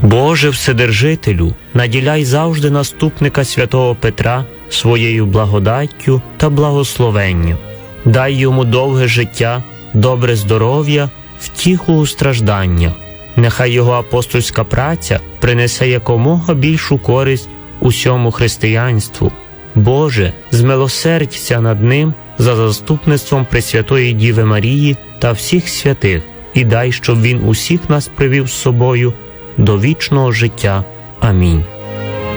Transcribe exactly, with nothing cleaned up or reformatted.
Боже Вседержителю, наділяй завжди наступника святого Петра своєю благодаттю та благословенням. Дай йому довге життя, добре здоров'я, втіху у стражданнях. Нехай його апостольська праця принесе якомога більшу користь усьому християнству. Боже, змилосердься над ним за заступництвом Пресвятої Діви Марії та всіх святих, і дай, щоб він усіх нас привів з собою до вічного життя. Амінь.